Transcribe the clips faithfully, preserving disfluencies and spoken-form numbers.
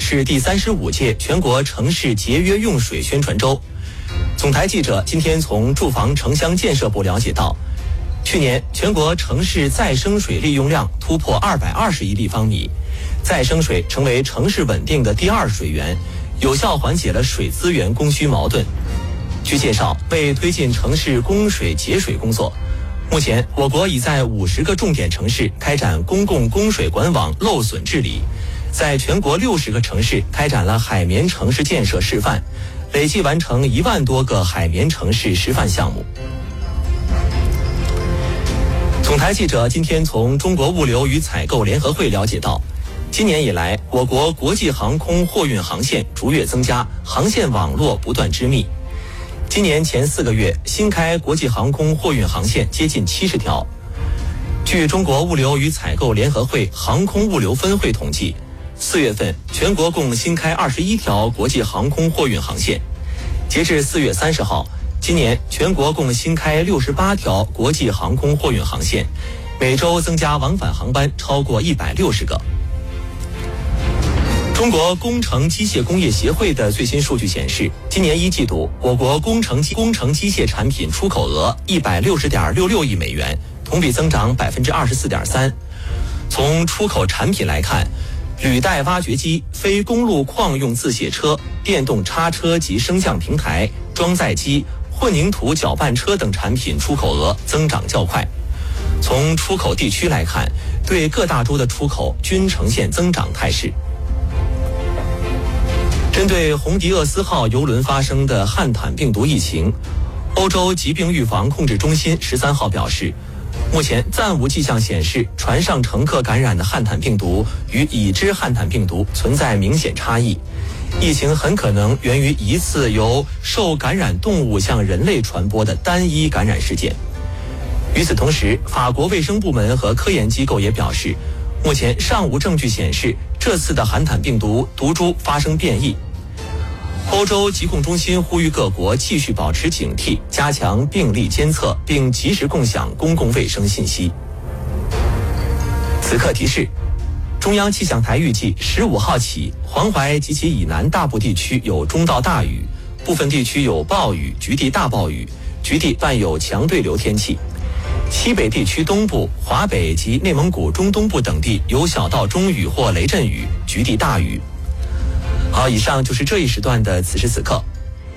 是第三十五届全国城市节约用水宣传周。总台记者今天从住房城乡建设部了解到，去年全国城市再生水利用量突破二百二十亿立方米，再生水成为城市稳定的第二水源，有效缓解了水资源供需矛盾。据介绍，为推进城市供水节水工作，目前我国已在五十个重点城市开展公共供水管网漏损治理，在全国六十个城市开展了海绵城市建设示范，累计完成一万多个海绵城市示范项目。总台记者今天从中国物流与采购联合会了解到，今年以来，我国国际航空货运航线逐月增加，航线网络不断织密。今年前四个月，新开国际航空货运航线接近七十条。据中国物流与采购联合会航空物流分会统计，四月份全国共新开二十一条国际航空货运航线。截至四月三十号，今年全国共新开六十八条国际航空货运航线，每周增加往返航班超过一百六十个。中国工程机械工业协会的最新数据显示，今年一季度，我国工程工程机械产品出口额一百六十点六六亿美元，同比增长百分之二十四点三。从出口产品来看，履带挖掘机、非公路矿用自卸车、电动叉车及升降平台、装载机、混凝土搅拌车等产品出口额增长较快。从出口地区来看，对各大洲的出口均呈现增长态势。针对红迪厄斯号邮轮发生的汉坦病毒疫情，欧洲疾病预防控制中心十三号表示，目前暂无迹象显示船上乘客感染的汉坦病毒与已知汉坦病毒存在明显差异，疫情很可能源于一次由受感染动物向人类传播的单一感染事件。与此同时，法国卫生部门和科研机构也表示，目前尚无证据显示这次的汉坦病毒毒株发生变异。欧洲疾控中心呼吁各国继续保持警惕，加强病例监测，并及时共享公共卫生信息。此刻提示，中央气象台预计十五号起，黄淮及其以南大部地区有中到大雨，部分地区有暴雨、局地大暴雨，局地伴有强对流天气。西北地区东部、华北及内蒙古中东部等地有小到中雨或雷阵雨，局地大雨。好，以上就是这一时段的此时此刻。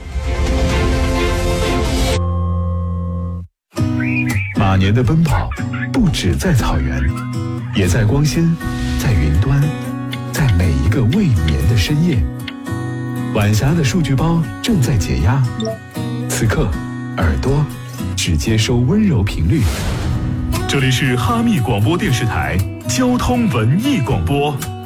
马年的奔跑不只在草原，也在光纤，在云端，在每一个未眠的深夜。晚霞的数据包正在解压，此刻耳朵只接收温柔频率。 这里是哈密广播电视台交通文艺广播。